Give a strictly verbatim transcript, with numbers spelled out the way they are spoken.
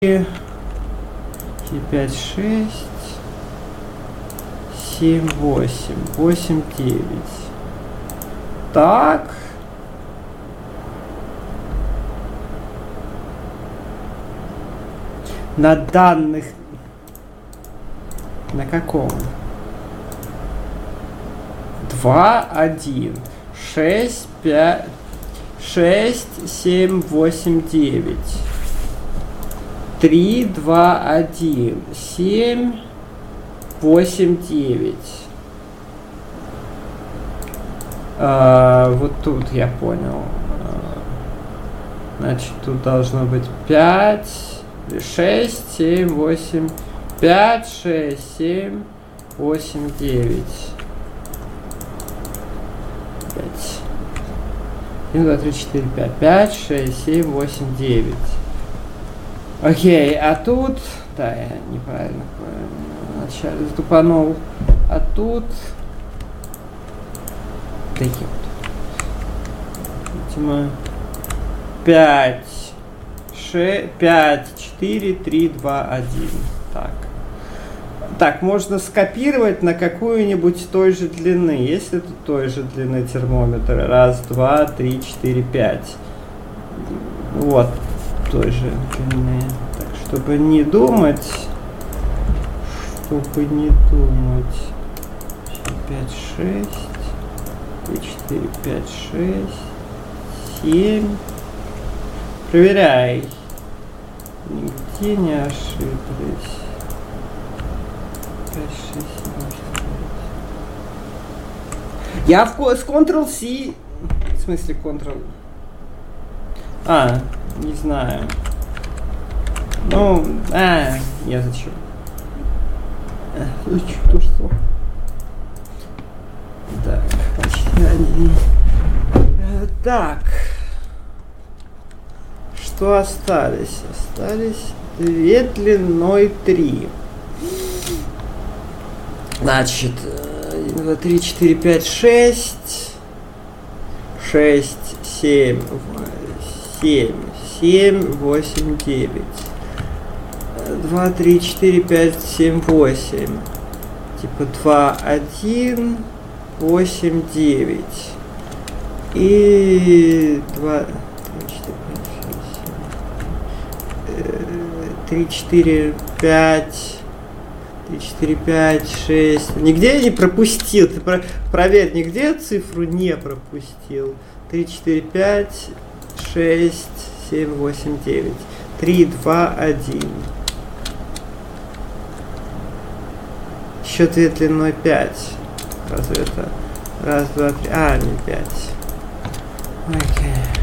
пять, шесть, семь, восемь, восемь, девять. Так. На данных... На каком? два, один, шесть, пять, шесть, семь, восемь, девять. три, два, один, семь, восемь, девять. А, вот тут я понял. Значит, тут должно быть пять, шесть, семь, восемь, пять, шесть, семь, восемь, девять. пять. один, два, три, четыре, пять. пять, шесть, семь, восемь, девять. Окей, а тут... Да, я неправильно вначале затупанул. А тут... Такие вот. Видимо... пять, шесть, пять, четыре, три, два, один. Так. Так, можно скопировать на какую-нибудь той же длины. Если тут той же длины термометр. Раз, два, три, четыре, пять. Вот. Той же длины. Так, чтобы не думать. Чтобы не думать. пять, шесть. три, четыре, пять, шесть. семь. Проверяй. Нигде не ошиблись. пять, шесть, семь, восемь, девять. Я в, с Ctrl-C. В смысле Ctrl... А, не знаю. Ну, а, я зачем? Что, что? Так, значит, так. Что остались? Остались две длиной три. Значит, один, два, три, четыре, пять, шесть. шесть, семь, семь, семь, восемь, девять. два, три, четыре, пять, семь, восемь. Типа два, один, восемь, девять. И два, три, четыре, пять, три, четыре, пять, шесть. Нигде я не пропустил. Ты про- проверь, нигде я цифру не пропустил. три, четыре, пять, шесть, семь, восемь, девять. три, два, один. Еще две длиной пять. Разве это? Раз, два, три. А, не пять. Окей.